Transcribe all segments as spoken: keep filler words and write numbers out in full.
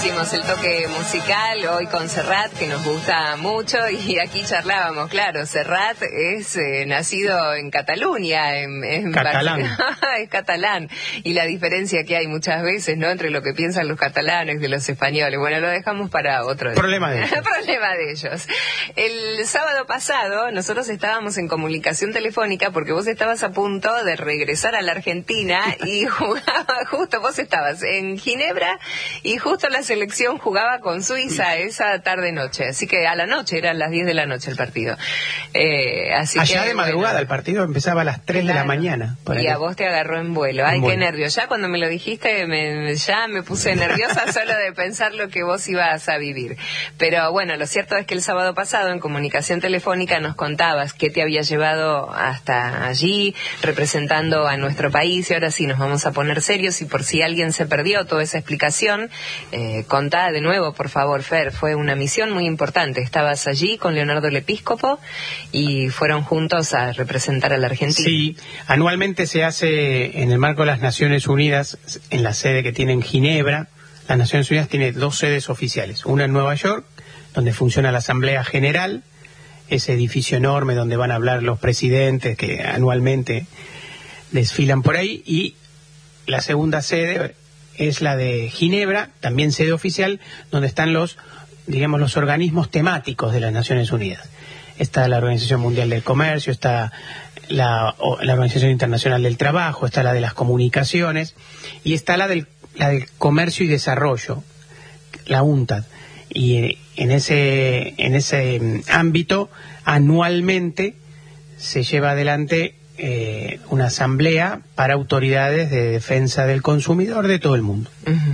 metimos el toque musical hoy con Serrat, que nos gusta mucho, y aquí charlábamos, claro, Serrat es eh, nacido en Cataluña, en, en catalán. Es catalán, y la diferencia que hay muchas veces, ¿no?, entre lo que piensan los catalanes de los españoles. Bueno, lo dejamos para otro día. Problema de ellos. Problema de ellos. El sábado pasado nosotros estábamos en comunicación telefónica porque vos estabas a punto de regresar a la Argentina y jugaba, justo vos estabas en Ginebra y justo la selección jugaba con Suiza esa tarde-noche. Así que a la noche, eran las diez de la noche el partido. Eh, así Allá que, de madrugada, bueno, el partido empezaba a las tres claro, de la mañana. Y a vos te agarró en vuelo. Ay, en qué vuelo. nervios. Ya cuando me lo dijiste, me, ya me puse nerviosa solo de pensar lo que vos ibas a vivir. Pero bueno, lo cierto es que el sábado pasado en comunicación telefónica nos contabas qué te había llevado hasta allí, representando a nuestro país, y ahora sí nos vamos a poner serios, y por si alguien se perdió toda esa explicación, eh, contá de nuevo, por favor, Fer. Fue una misión muy importante. Estabas allí con Leonardo el Episcopo y fueron juntos a representar a la Argentina. Sí, anualmente se hace en el marco de las Naciones Unidas, en la sede que tiene en Ginebra. Las Naciones Unidas tiene dos sedes oficiales, una en Nueva York, donde funciona la Asamblea General, ese edificio enorme donde van a hablar los presidentes que anualmente desfilan por ahí, y la segunda sede es la de Ginebra, también sede oficial, donde están los, digamos, los organismos temáticos de las Naciones Unidas. Está la Organización Mundial del Comercio, está la, la Organización Internacional del Trabajo, está la de las Comunicaciones, y está la del, la del Comercio y Desarrollo, la UNTAD. Y en ese, en ese ámbito, anualmente se lleva adelante eh, una asamblea para autoridades de defensa del consumidor de todo el mundo. Uh-huh.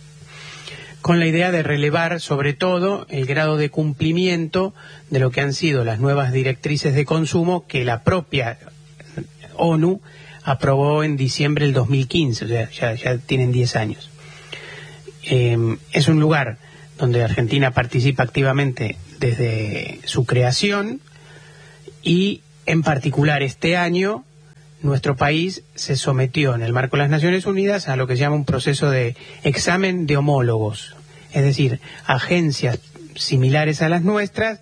Con la idea de relevar, sobre todo, el grado de cumplimiento de lo que han sido las nuevas directrices de consumo que la propia ONU aprobó en diciembre del dos mil quince, o sea, ya, ya tienen diez años. Eh, es un lugar donde Argentina participa activamente desde su creación, y en particular este año nuestro país se sometió en el marco de las Naciones Unidas a lo que se llama un proceso de examen de homólogos, es decir, agencias similares a las nuestras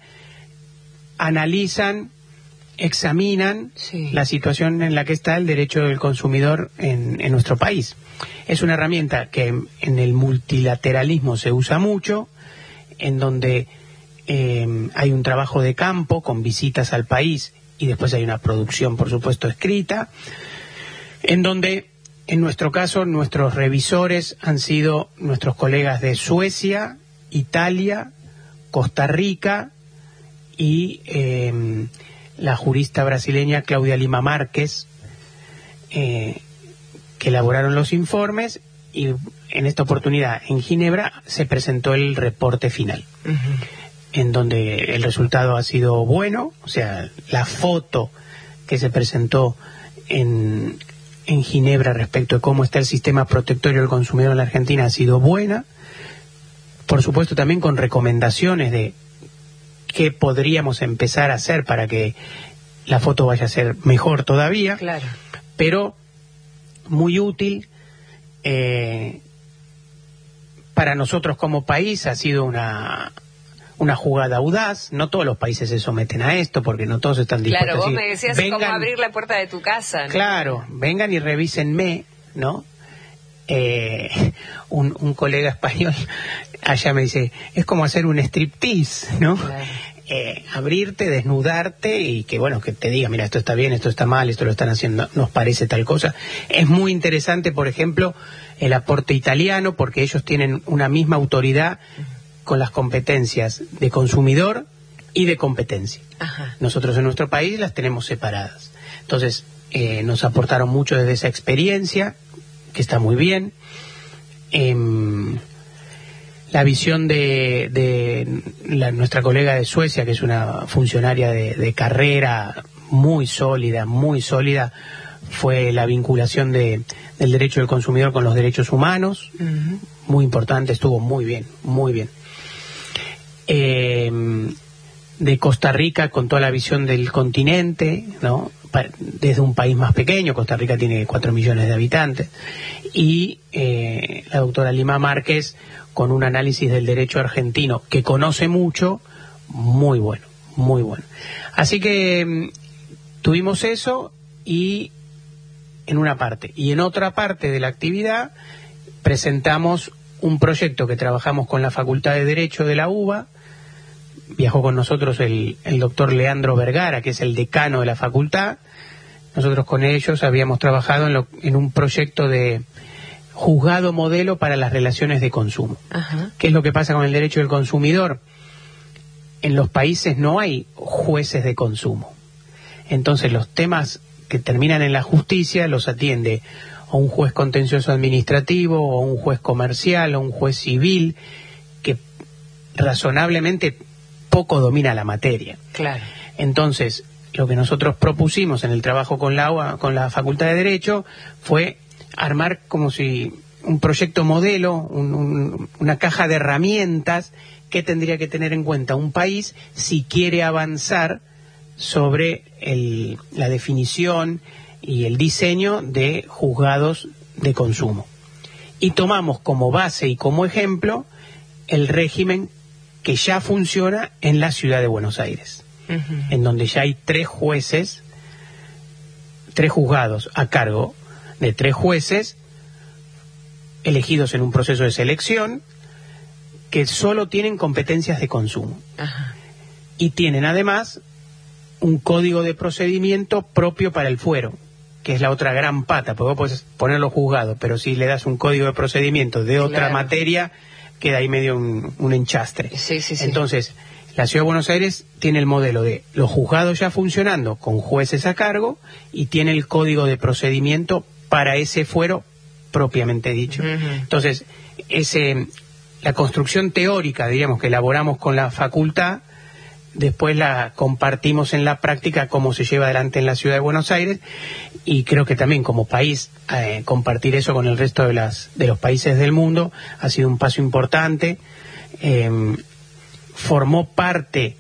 analizan, examinan sí. la situación en la que está el derecho del consumidor en, en nuestro país. Es una herramienta que en, en el multilateralismo se usa mucho, en donde eh, hay un trabajo de campo con visitas al país, y después hay una producción, por supuesto, escrita, en donde, en nuestro caso, nuestros revisores han sido nuestros colegas de Suecia, Italia, Costa Rica y eh, la jurista brasileña Claudia Lima Márquez, eh, que elaboraron los informes, y en esta oportunidad en Ginebra se presentó el reporte final. Uh-huh. En donde el resultado ha sido bueno, o sea, la foto que se presentó en, en Ginebra respecto de cómo está el sistema protectorio del consumidor en la Argentina ha sido buena, por supuesto también con recomendaciones de qué podríamos empezar a hacer para que la foto vaya a ser mejor todavía, claro. Pero muy útil. Eh, para nosotros como país ha sido una... una jugada audaz. No todos los países se someten a esto, porque no todos están dispuestos. Claro, vos a decir, me decías vengan, cómo abrir la puerta de tu casa, ¿no? Claro, vengan y revísenme, ¿no? Eh, un, un colega español allá me dice, es como hacer un striptease, ¿no? Claro. Eh, abrirte, desnudarte, y que, bueno, que te diga, mira, esto está bien, esto está mal, esto lo están haciendo, nos parece tal cosa. Es muy interesante, por ejemplo, el aporte italiano, porque ellos tienen una misma autoridad con las competencias de consumidor y de competencia. Ajá. Nosotros en nuestro país las tenemos separadas. Entonces, eh, nos aportaron mucho desde esa experiencia, que está muy bien. Eh, la visión de, de la, nuestra colega de Suecia, que es una funcionaria de, de carrera muy sólida, muy sólida, fue la vinculación de, del derecho del consumidor con los derechos humanos. Uh-huh. Muy importante, estuvo muy bien, muy bien. Eh, de Costa Rica, con toda la visión del continente, ¿no? desde un país más pequeño. Costa Rica tiene cuatro millones de habitantes, y eh, la doctora Lima Márquez con un análisis del derecho argentino que conoce mucho, muy bueno, muy bueno. Así que tuvimos eso, y en una parte, y en otra parte de la actividad presentamos un proyecto que trabajamos con la Facultad de Derecho de la UBA. Viajó con nosotros el, el doctor Leandro Vergara, que es el decano de la facultad. Nosotros con ellos habíamos trabajado en, lo, en un proyecto de juzgado modelo para las relaciones de consumo. Ajá. ¿Qué es lo que pasa con el derecho del consumidor? En los países no hay jueces de consumo. Entonces los temas que terminan en la justicia los atiende o un juez contencioso administrativo, o un juez comercial, o un juez civil, que razonablemente poco domina la materia. Claro. Entonces, lo que nosotros propusimos en el trabajo con la U A, con la Facultad de Derecho, fue armar como si un proyecto modelo, un, un, una caja de herramientas que tendría que tener en cuenta un país si quiere avanzar sobre el, la definición y el diseño de juzgados de consumo. Y tomamos como base y como ejemplo el régimen que ya funciona en la ciudad de Buenos Aires, uh-huh. en donde ya hay tres jueces, tres juzgados a cargo de tres jueces elegidos en un proceso de selección, que solo tienen competencias de consumo. Uh-huh. Y tienen además un código de procedimiento propio para el fuero, que es la otra gran pata, porque vos podés ponerlo juzgado, pero si le das un código de procedimiento de otra claro. materia, queda ahí medio un, un enchastre. Sí, sí, sí. Entonces, la Ciudad de Buenos Aires tiene el modelo de los juzgados ya funcionando con jueces a cargo, y tiene el código de procedimiento para ese fuero propiamente dicho. Uh-huh. Entonces, ese, la construcción teórica, diríamos, que elaboramos con la facultad, después la compartimos en la práctica cómo se lleva adelante en la Ciudad de Buenos Aires, y creo que también como país eh, compartir eso con el resto de las de los países del mundo ha sido un paso importante. Eh, formó parte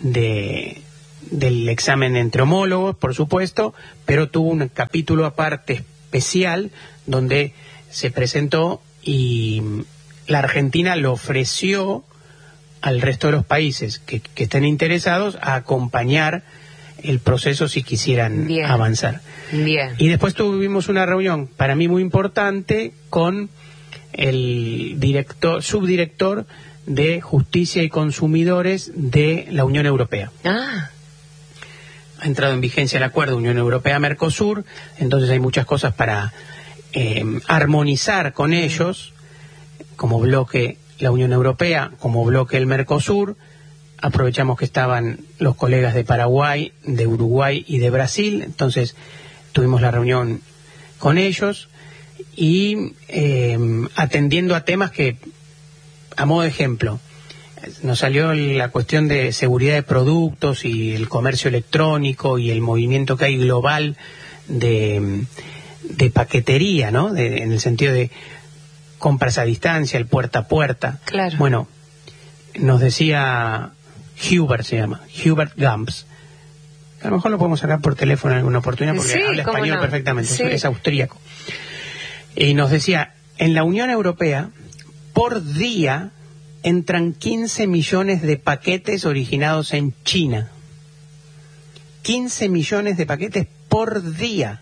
de del examen entre homólogos, por supuesto, pero tuvo un capítulo aparte especial donde se presentó, y la Argentina lo ofreció al resto de los países que, que estén interesados a acompañar el proceso si quisieran Bien. avanzar. Bien. Y después tuvimos una reunión para mí muy importante con el director, subdirector de Justicia y Consumidores de la Unión Europea. Ah. Ha entrado en vigencia el acuerdo Unión Europea-Mercosur, entonces hay muchas cosas para eh, armonizar con ellos, como bloque la Unión Europea, como bloque el Mercosur. Aprovechamos que estaban los colegas de Paraguay, de Uruguay y de Brasil, entonces tuvimos la reunión con ellos, y eh, atendiendo a temas que, a modo de ejemplo, nos salió la cuestión de seguridad de productos y el comercio electrónico y el movimiento que hay global de, de paquetería, ¿no? De, en el sentido de compras a distancia, el puerta a puerta. Claro. Bueno, nos decía Hubert, se llama, Hubert Gams. A lo mejor lo podemos sacar por teléfono en alguna oportunidad porque sí, habla español no. perfectamente, sí. es austríaco. Y nos decía, en la Unión Europea, por día entran quince millones de paquetes originados en China. quince millones de paquetes por día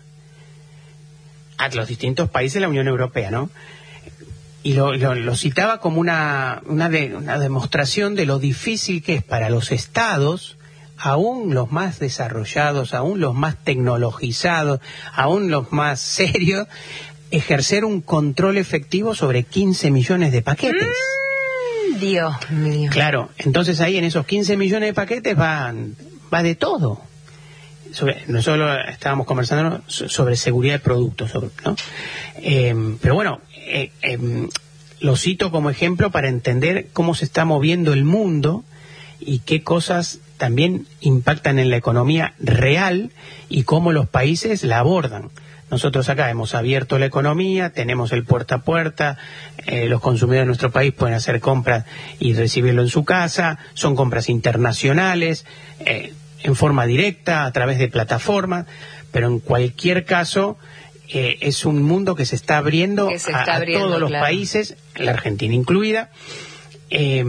a los distintos países de la Unión Europea, ¿no? Y lo, lo, lo citaba como una, una, de, una demostración de lo difícil que es para los estados, aún los más desarrollados, aún los más tecnologizados, aún los más serios, ejercer un control efectivo sobre quince millones de paquetes. Mm, Dios mío. Claro, entonces ahí en esos quince millones de paquetes van, va de todo. Sobre, no solo estábamos conversando sobre seguridad de productos, sobre, ¿no? Eh, pero bueno, eh, eh, lo cito como ejemplo para entender cómo se está moviendo el mundo y qué cosas también impactan en la economía real y cómo los países la abordan. Nosotros acá hemos abierto la economía, tenemos el puerta a puerta, eh, los consumidores de nuestro país pueden hacer compras y recibirlo en su casa, son compras internacionales, eh, en forma directa, a través de plataformas, pero en cualquier caso eh, es un mundo que se está abriendo, se está a, abriendo a todos los claro. países, la Argentina incluida, eh,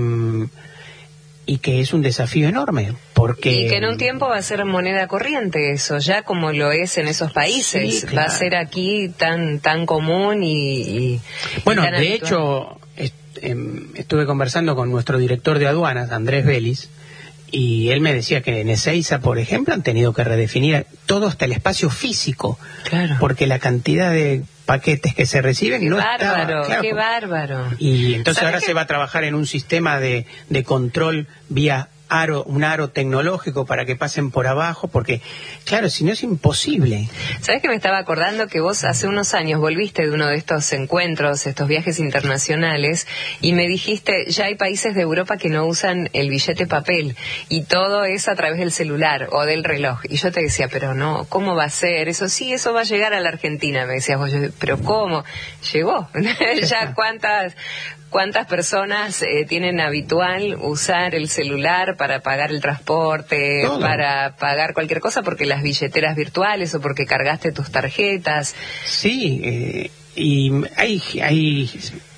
y que es un desafío enorme, porque... Y que en un tiempo va a ser moneda corriente eso, ya como lo es en esos países, sí, claro. va a ser aquí tan tan común y... y bueno, y tan de habitual. hecho, est eh, estuve conversando con nuestro director de aduanas, Andrés Vélez, y él me decía que en Ezeiza, por ejemplo, han tenido que redefinir todo hasta el espacio físico, claro. porque la cantidad de paquetes que se reciben Qué no bárbaro, estaba, claro, qué bárbaro. Y entonces ahora que... se va a trabajar en un sistema de, de control vía aro, un aro tecnológico para que pasen por abajo, porque, claro, si no es imposible. ¿Sabes que me estaba acordando que vos hace unos años volviste de uno de estos encuentros, estos viajes internacionales, y me dijiste, ya hay países de Europa que no usan el billete papel, y todo es a través del celular o del reloj? Y yo te decía, pero no, ¿cómo va a ser? Eso sí, eso va a llegar a la Argentina, me decías vos. Yo, pero ¿cómo? Llegó. Ya cuántas... ¿Cuántas personas eh, tienen habitual usar el celular para pagar el transporte, Todo. para pagar cualquier cosa, porque las billeteras virtuales o porque cargaste tus tarjetas? Sí, eh, y hay, hay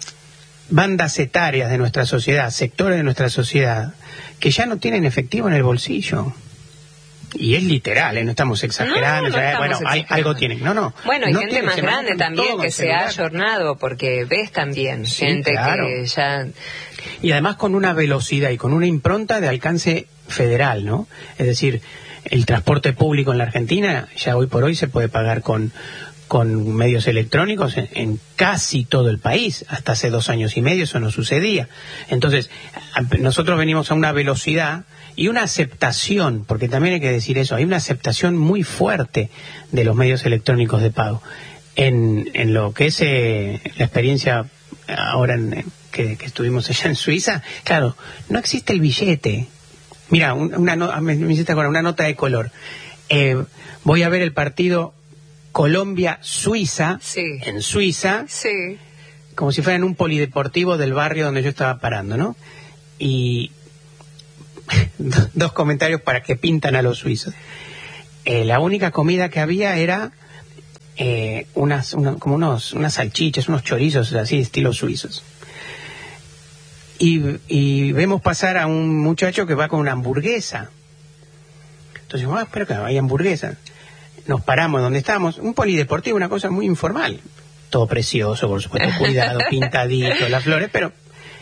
bandas etarias de nuestra sociedad, sectores de nuestra sociedad, que ya no tienen efectivo en el bolsillo. Y es literal, ¿eh? No estamos exagerando, No, no ya, estamos bueno, hay, exagerando. algo tienen. No, no. Bueno, hay no gente tienen, más se grande manejan también todo que con se celular. ha ayornado, porque ves también Sí, gente claro. que ya... Y además con una velocidad y con una impronta de alcance federal, ¿no? Es decir, el transporte público en la Argentina ya hoy por hoy se puede pagar con, con medios electrónicos en, en casi todo el país. Hasta hace dos años y medio eso no sucedía. Entonces, a, nosotros venimos a una velocidad y una aceptación, porque también hay que decir eso, hay una aceptación muy fuerte de los medios electrónicos de pago. En, en lo que es eh, la experiencia ahora en, que, que estuvimos allá en Suiza, claro, no existe el billete. Mira, un, una, no, me, me hiciste acordar, una nota de color. Eh, voy a ver el partido Colombia-Suiza, Sí. en Suiza, Sí. como si fuera en un polideportivo del barrio donde yo estaba parando, ¿no? Y dos comentarios para que pintan a los suizos. Eh, la única comida que había era eh, unas, una, como unos, unas salchichas, unos chorizos así, estilo suizos. Y, y vemos pasar a un muchacho que va con una hamburguesa. Entonces, ah, espero que hay hamburguesa. Nos paramos donde estamos, un polideportivo, una cosa muy informal. Todo precioso, por supuesto, cuidado, pintadito, las flores, pero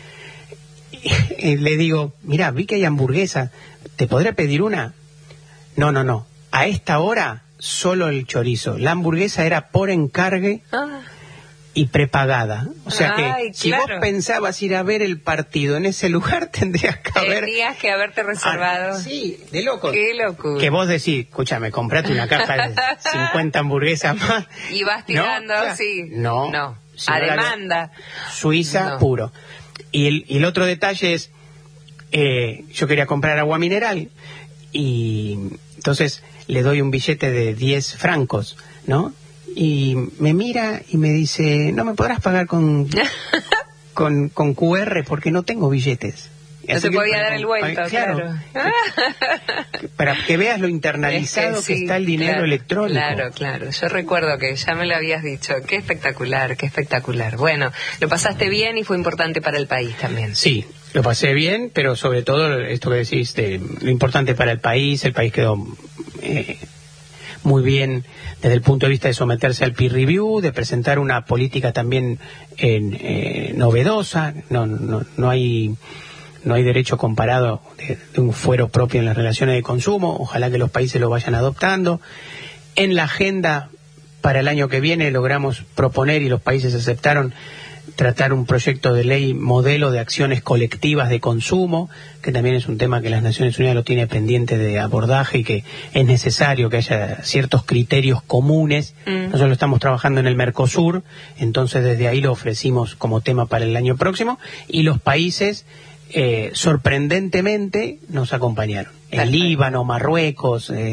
y le digo, mira, vi que hay hamburguesa, ¿te podré pedir una? No, no, no, a esta hora solo el chorizo. La hamburguesa era por encargue Ah. y prepagada. O sea que Ay, si claro. vos pensabas ir a ver el partido en ese lugar, tendrías que haber... Tenías que haberte reservado. Ah, sí, de loco. Qué locura. Que vos decís, escúchame, comprate una caja de cincuenta hamburguesas más. Y vas tirando, No, claro. sí. No. No. Si A no la- demanda. Suiza No. puro. Y el, y el otro detalle es, eh, yo quería comprar agua mineral y entonces le doy un billete de diez francos, ¿no? Y me mira y me dice, no me podrás pagar con, con, con Q R porque no tengo billetes. No Así se que, podía para- dar el vuelto, claro. Para que veas lo Es internalizado que, sí, está el dinero claro, electrónico. Claro, claro. Yo recuerdo que ya me lo habías dicho. Qué espectacular, qué espectacular. Bueno, lo pasaste bien y fue importante para el país también. Sí, lo pasé bien, pero sobre todo esto que decís, de, lo importante para el país, el país quedó eh, muy bien desde el punto de vista de someterse al peer review, de presentar una política también en, eh, novedosa, no, no, no hay... No hay derecho comparado de, de un fuero propio en las relaciones de consumo. Ojalá que los países lo vayan adoptando. En la agenda para el año que viene logramos proponer, y los países aceptaron, tratar un proyecto de ley modelo de acciones colectivas de consumo, que también es un tema que las Naciones Unidas lo tiene pendiente de abordaje y que es necesario que haya ciertos criterios comunes. Mm. Nosotros lo estamos trabajando en el Mercosur, entonces desde ahí lo ofrecimos como tema para el año próximo, y los países... Eh, sorprendentemente nos acompañaron. El Líbano, Marruecos, eh,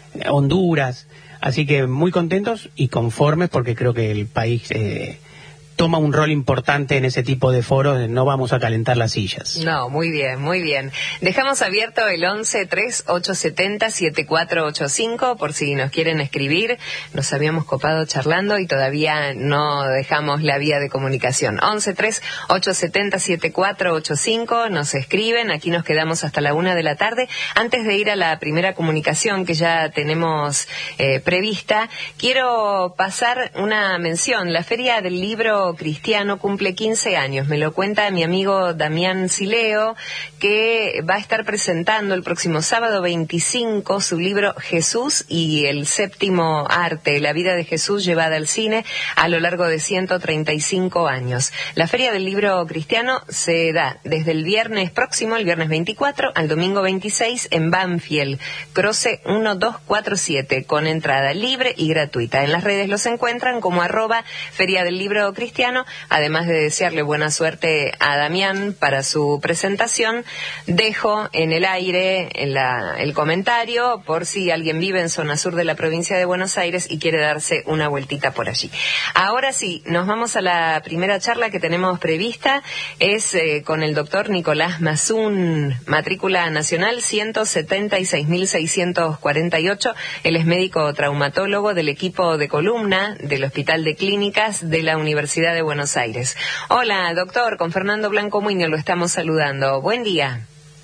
Honduras. Así que muy contentos y conformes porque creo que el país eh, toma un rol importante en ese tipo de foros de no vamos a calentar las sillas. No, muy bien, muy bien. Dejamos abierto el once tres ocho siete cero siete cuatro ocho cinco por si nos quieren escribir. Nos habíamos copado charlando y todavía no dejamos la vía de comunicación. once tres ocho siete cero siete cuatro ocho cinco, nos escriben, aquí nos quedamos hasta la una de la tarde. Antes de ir a la primera comunicación que ya tenemos eh, prevista, quiero pasar una mención. La Feria del Libro Cristiano cumple quince años, me lo cuenta mi amigo Damián Sileo, que va a estar presentando el próximo sábado veinticinco su libro Jesús y el séptimo arte, la vida de Jesús llevada al cine a lo largo de ciento treinta y cinco años. La Feria del Libro Cristiano se da desde el viernes próximo, el viernes veinticuatro, al domingo veintiséis en Banfield, Croce uno dos cuatro siete, con entrada libre y gratuita. En las redes los encuentran como arroba Feria del Libro Cristiano. Además de desearle buena suerte a Damián para su presentación, dejo en el aire en la, el comentario por si alguien vive en zona sur de la provincia de Buenos Aires y quiere darse una vueltita por allí. Ahora sí, nos vamos a la primera charla que tenemos prevista. Es eh, con el doctor Nicolás Mazún, matrícula nacional ciento setenta y seis mil seiscientos cuarenta y ocho. Él es médico traumatólogo del equipo de columna del Hospital de Clínicas de la Universidad de Buenos Aires. Hola, doctor, con Fernando Blanco Muñoz lo estamos saludando. Buen día.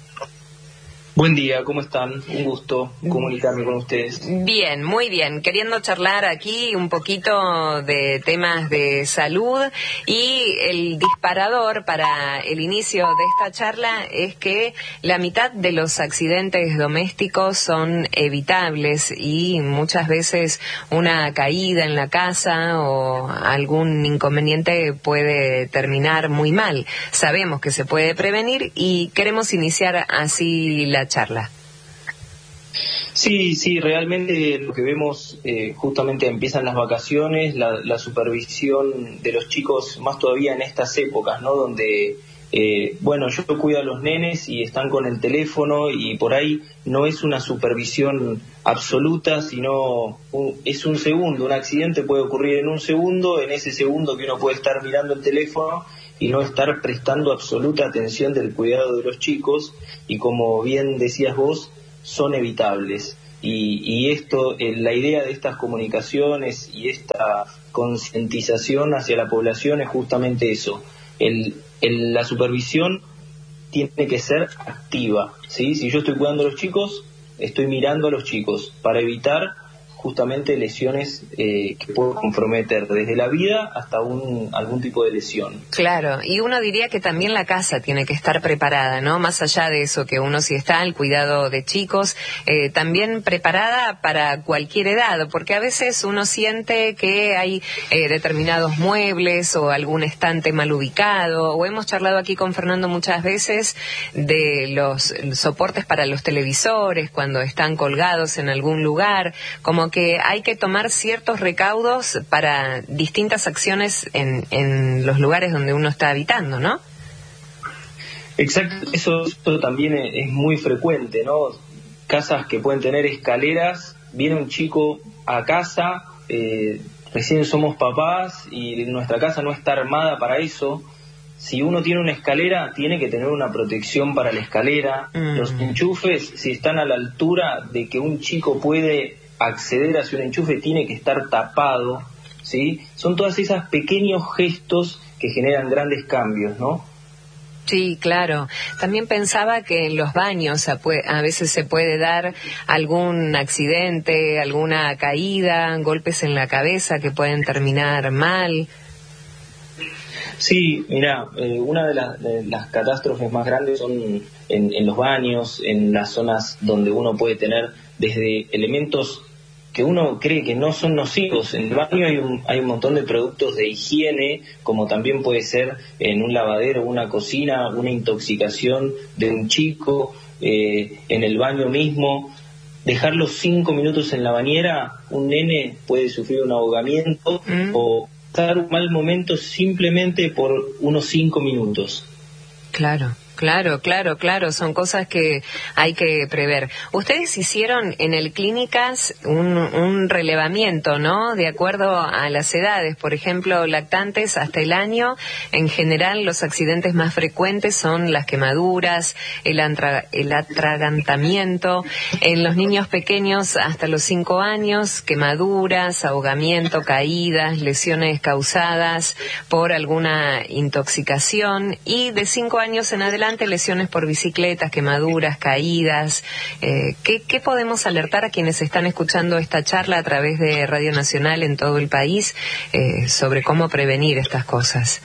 Buen día, ¿cómo están? Un gusto comunicarme con ustedes. Bien, muy bien. Queriendo charlar aquí un poquito de temas de salud, y el disparador para el inicio de esta charla es que la mitad de los accidentes domésticos son evitables y muchas veces una caída en la casa o algún inconveniente puede terminar muy mal. Sabemos que se puede prevenir y queremos iniciar así la charla. Sí, sí, realmente lo que vemos, eh, justamente empiezan las vacaciones, la, la supervisión de los chicos, más todavía en estas épocas, ¿no? Donde, eh, bueno, yo cuido a los nenes y están con el teléfono y por ahí no es una supervisión absoluta, sino un, es un segundo, un accidente puede ocurrir en un segundo, en ese segundo que uno puede estar mirando el teléfono y no estar prestando absoluta atención del cuidado de los chicos, y como bien decías vos, son evitables. Y, y esto, eh, la idea de estas comunicaciones y esta concientización hacia la población es justamente eso. El, el, la supervisión tiene que ser activa, ¿sí? Si yo estoy cuidando a los chicos, estoy mirando a los chicos para evitar justamente lesiones eh, que pueden comprometer desde la vida hasta un, algún tipo de lesión. Claro, y uno diría que también la casa tiene que estar preparada, ¿no? Más allá de eso, que uno sí está al cuidado de chicos, eh, también preparada para cualquier edad, porque a veces uno siente que hay eh, determinados muebles o algún estante mal ubicado, o hemos charlado aquí con Fernando muchas veces de los soportes para los televisores cuando están colgados en algún lugar, como que hay que tomar ciertos recaudos para distintas acciones en, en los lugares donde uno está habitando, ¿no? Exacto, eso, eso también es muy frecuente, ¿no? Casas que pueden tener escaleras, viene un chico a casa, eh, recién somos papás y nuestra casa no está armada para eso. Si uno tiene una escalera, tiene que tener una protección para la escalera. Mm. Los enchufes, si están a la altura de que un chico puede acceder hacia un enchufe, tiene que estar tapado, ¿sí? Son todas esas pequeños gestos que generan grandes cambios, ¿no? Sí, claro. También pensaba que en los baños a, a veces se puede dar algún accidente, alguna caída, golpes en la cabeza que pueden terminar mal. Sí, mira, eh, una de, la, de las catástrofes más grandes son en, en los baños, en las zonas donde uno puede tener desde elementos que uno cree que no son nocivos. En el baño hay un, hay un montón de productos de higiene, como también puede ser en un lavadero, una cocina, una intoxicación de un chico, eh, en el baño mismo. Dejarlo cinco minutos en la bañera, un nene puede sufrir un ahogamiento mm. o estar un mal momento simplemente por unos cinco minutos. Claro, Claro, claro, claro, son cosas que hay que prever. Ustedes hicieron en el Clínicas un, un relevamiento, ¿no? De acuerdo a las edades, por ejemplo, lactantes hasta el año, en general los accidentes más frecuentes son las quemaduras, el, antra, el atragantamiento, en los niños pequeños hasta los cinco años, quemaduras, ahogamiento, caídas, lesiones causadas por alguna intoxicación, y de cinco años en adelante lesiones por bicicletas, quemaduras, caídas. Eh, ¿qué, ¿Qué podemos alertar a quienes están escuchando esta charla a través de Radio Nacional en todo el país eh, sobre cómo prevenir estas cosas?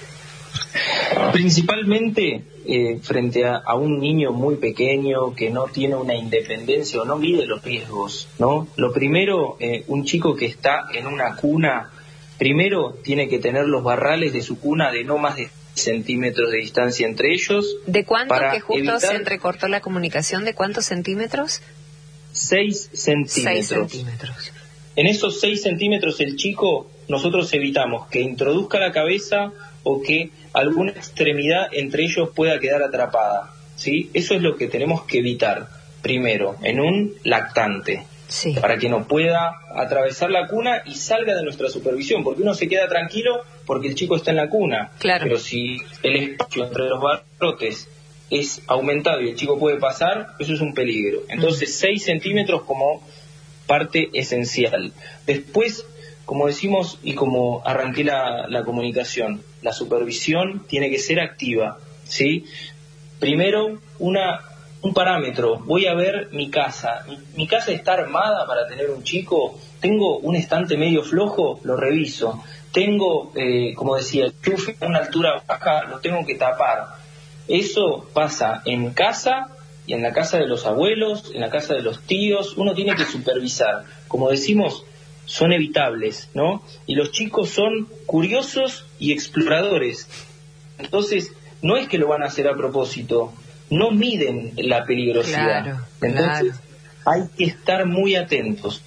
Principalmente eh, frente a, a un niño muy pequeño que no tiene una independencia o no mide los riesgos, ¿no? Lo primero, eh, un chico que está en una cuna, primero tiene que tener los barrales de su cuna de no más de centímetros de distancia entre ellos. ¿De cuánto? Para que justo evitar... se entrecortó la comunicación. ¿De cuántos centímetros? Seis centímetros. Seis centímetros. En esos seis centímetros el chico, nosotros evitamos que introduzca la cabeza o que alguna extremidad entre ellos pueda quedar atrapada, ¿sí? Eso es lo que tenemos que evitar, primero, en un lactante. Sí. Para que no pueda atravesar la cuna y salga de nuestra supervisión, porque uno se queda tranquilo porque el chico está en la cuna, claro. Pero si el espacio entre los barrotes es aumentado y el chico puede pasar, eso es un peligro. Entonces, seis centímetros como parte esencial. Después, como decimos y como arranqué la, la comunicación, la supervisión tiene que ser activa, ¿sí? Primero, una... un parámetro, voy a ver mi casa, mi, mi casa está armada para tener un chico, tengo un estante medio flojo, lo reviso, tengo, eh, como decía, el chufe a una altura baja, lo tengo que tapar. Eso pasa en casa y en la casa de los abuelos, en la casa de los tíos, uno tiene que supervisar. Como decimos, son evitables, ¿no? Y los chicos son curiosos y exploradores. Entonces, no es que lo van a hacer a propósito, no miden la peligrosidad. Claro, Entonces, claro. hay que estar muy atentos.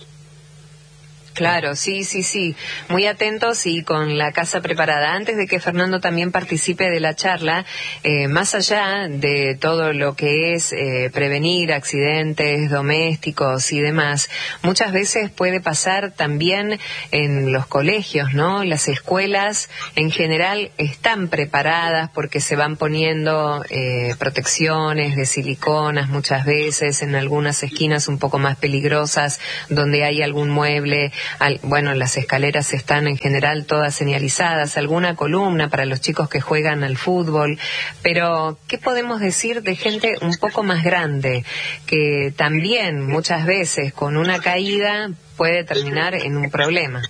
Claro, sí, sí, sí, muy atentos y con la casa preparada. Antes de que Fernando también participe de la charla, eh, más allá de todo lo que es eh, prevenir accidentes domésticos y demás, muchas veces puede pasar también en los colegios, ¿no? Las escuelas en general están preparadas porque se van poniendo eh, protecciones de siliconas muchas veces en algunas esquinas un poco más peligrosas donde hay algún mueble. Al, bueno, las escaleras están en general todas señalizadas, alguna columna para los chicos que juegan al fútbol, pero ¿qué podemos decir de gente un poco más grande que también muchas veces con una caída puede terminar en un problema?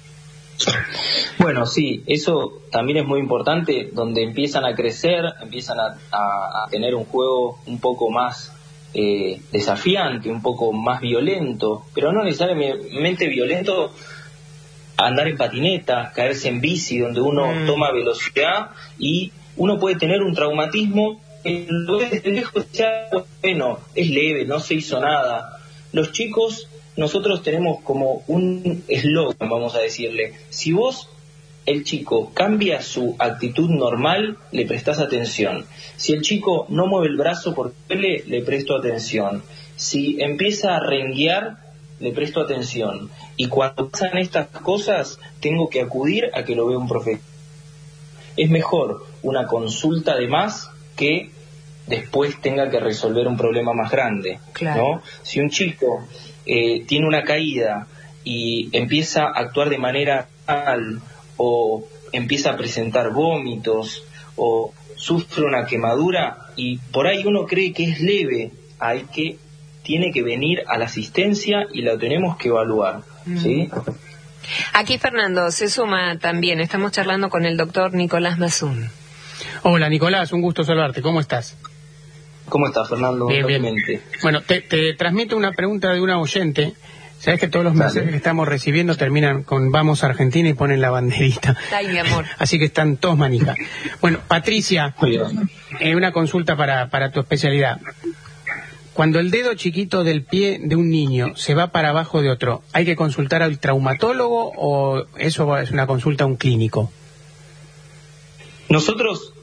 Bueno, sí, eso también es muy importante, donde empiezan a crecer, empiezan a, a, a tener un juego un poco más Eh, desafiante, un poco más violento, pero no necesariamente violento, andar en patineta, caerse en bici, donde uno mm. toma velocidad y uno puede tener un traumatismo, eh, lo ves desde lejos, ya, bueno, es leve, no se hizo nada. Los chicos, nosotros tenemos como un eslogan, vamos a decirle, si vos, el chico, cambia su actitud normal, le prestás atención. Si el chico no mueve el brazo porque le, le presto atención. Si empieza a renguear, le presto atención. Y cuando pasan estas cosas, tengo que acudir a que lo vea un profesional. Es mejor una consulta de más que después tenga que resolver un problema más grande, claro. ¿no? Si un chico eh, tiene una caída y empieza a actuar de manera mal, o empieza a presentar vómitos, o sufre una quemadura, y por ahí uno cree que es leve, hay que, tiene que venir a la asistencia y la tenemos que evaluar, ¿sí? Aquí Fernando se suma también, estamos charlando con el doctor Nicolás Mazún. Hola Nicolás, un gusto saludarte, ¿cómo estás? ¿Cómo estás, Fernando? Bien, bien. Bueno, te, te transmito una pregunta de una oyente. Sabes que todos los Dale. mensajes que estamos recibiendo terminan con vamos a Argentina y ponen la banderita. Ay, mi amor. Así que están todos manija. Bueno, Patricia, eh, una consulta para, para tu especialidad. Cuando el dedo chiquito del pie de un niño se va para abajo de otro, ¿hay que consultar al traumatólogo o eso es una consulta a un clínico? Nosotros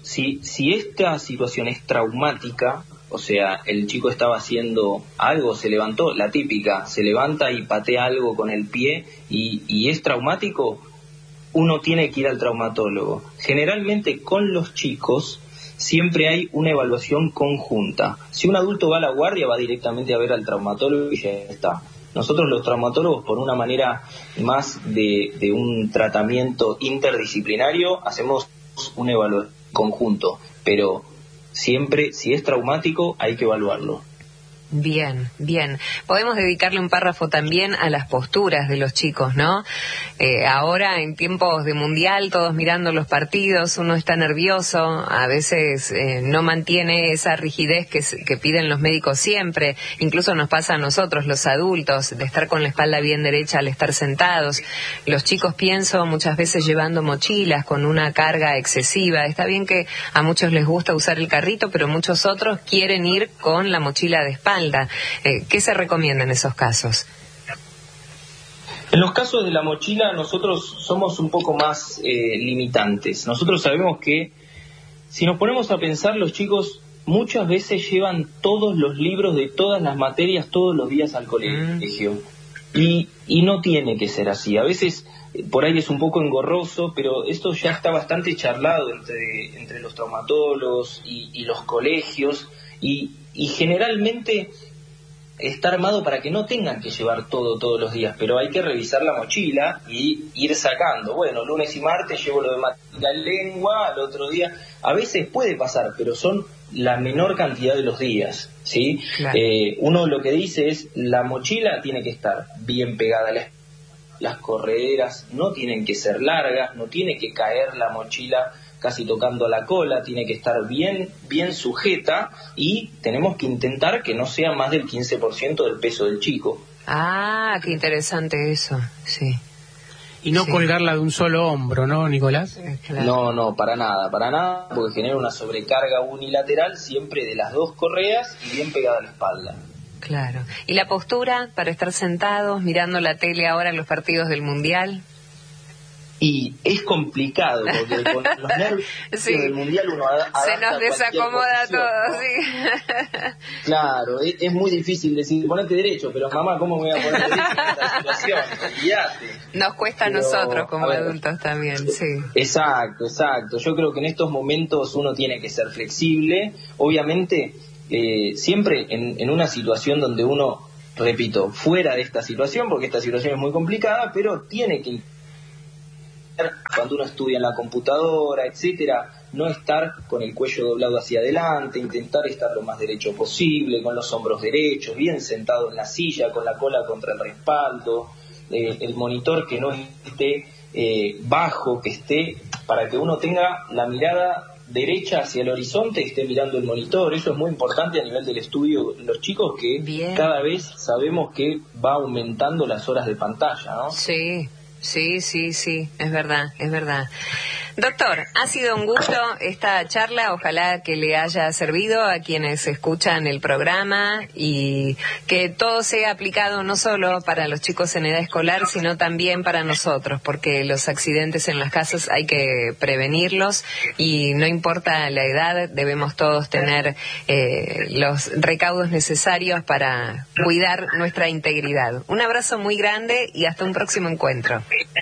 si, si esta situación es traumática, o sea, el chico estaba haciendo algo, se levantó, la típica, se levanta y patea algo con el pie y, y es traumático, uno tiene que ir al traumatólogo. Generalmente con los chicos siempre hay una evaluación conjunta. Si un adulto va a la guardia, va directamente a ver al traumatólogo y ya está. Nosotros los traumatólogos, por una manera más de, de un tratamiento interdisciplinario, hacemos un evaluación conjunto, pero siempre, si es traumático, hay que evaluarlo. Bien, bien. Podemos dedicarle un párrafo también a las posturas de los chicos, ¿no? Eh, ahora, en tiempos de mundial, todos mirando los partidos, uno está nervioso, a veces eh, no mantiene esa rigidez que, que piden los médicos siempre, incluso nos pasa a nosotros, los adultos, de estar con la espalda bien derecha al estar sentados. Los chicos, pienso, muchas veces llevando mochilas con una carga excesiva. Está bien que a muchos les gusta usar el carrito, pero muchos otros quieren ir con la mochila de espalda. Eh, ¿Qué se recomienda en esos casos? En los casos de la mochila nosotros somos un poco más eh, limitantes. Nosotros sabemos que si nos ponemos a pensar, los chicos muchas veces llevan todos los libros de todas las materias todos los días al colegio. Mm. Y, y no tiene que ser así. A veces por ahí es un poco engorroso, pero esto ya está bastante charlado entre, entre los traumatólogos y, y los colegios. Y, y generalmente está armado para que no tengan que llevar todo todos los días, pero hay que revisar la mochila y ir sacando. Bueno, lunes y martes llevo lo de la lengua, al otro día. A veces puede pasar, pero son la menor cantidad de los días, ¿sí? Claro. Eh, uno lo que dice es, la mochila tiene que estar bien pegada a la espalda, las correderas no tienen que ser largas, no tiene que caer la mochila casi tocando la cola, tiene que estar bien bien sujeta y tenemos que intentar que no sea más del quince por ciento del peso del chico. Ah, qué interesante eso, sí. Y no sí. colgarla de un solo hombro, ¿no, Nicolás? Eh, claro. No, no, para nada, para nada, porque genera una sobrecarga unilateral siempre de las dos correas y bien pegada a la espalda. Claro. ¿Y la postura para estar sentados mirando la tele ahora en los partidos del Mundial? Y es complicado, porque con los nervios sí. del Mundial uno adapta se nos desacomoda todo, ¿no? Sí. Claro, es, es muy difícil decir, ponete derecho, pero mamá, ¿cómo me voy a poner derecho en esta situación? Olvídate. Nos cuesta pero, a nosotros como a ver, adultos también, sí. Exacto, exacto. Yo creo que en estos momentos uno tiene que ser flexible. Obviamente, eh, siempre en, en una situación donde uno, repito, fuera de esta situación, porque esta situación es muy complicada, pero tiene que, cuando uno estudia en la computadora, etcétera, no estar con el cuello doblado hacia adelante, intentar estar lo más derecho posible, con los hombros derechos, bien sentado en la silla, con la cola contra el respaldo, eh, el monitor que no esté eh, bajo, que esté, para que uno tenga la mirada derecha hacia el horizonte, esté mirando el monitor. Eso es muy importante a nivel del estudio. Los chicos que bien. Cada vez sabemos que va aumentando las horas de pantalla, ¿no? Sí. Sí, sí, sí, es verdad, es verdad. Doctor, ha sido un gusto esta charla, ojalá que le haya servido a quienes escuchan el programa y que todo sea aplicado no solo para los chicos en edad escolar, sino también para nosotros, porque los accidentes en las casas hay que prevenirlos y no importa la edad, debemos todos tener eh, los recaudos necesarios para cuidar nuestra integridad. Un abrazo muy grande y hasta un próximo encuentro.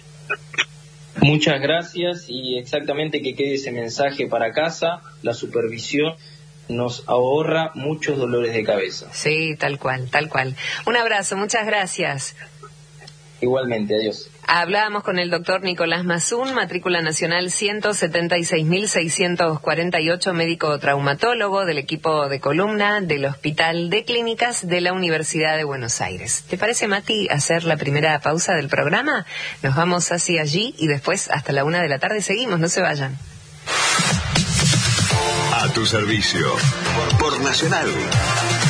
Muchas gracias y exactamente que quede ese mensaje para casa. La supervisión nos ahorra muchos dolores de cabeza. Sí, tal cual, tal cual. Un abrazo, muchas gracias. Igualmente, adiós. Hablábamos con el doctor Nicolás Mazún, matrícula nacional ciento setenta y seis mil seiscientos cuarenta y ocho, médico traumatólogo del equipo de columna del Hospital de Clínicas de la Universidad de Buenos Aires. ¿Te parece, Mati, hacer la primera pausa del programa? Nos vamos hacia allí y después hasta la una de la tarde seguimos, no se vayan. A tu servicio, por Nacional.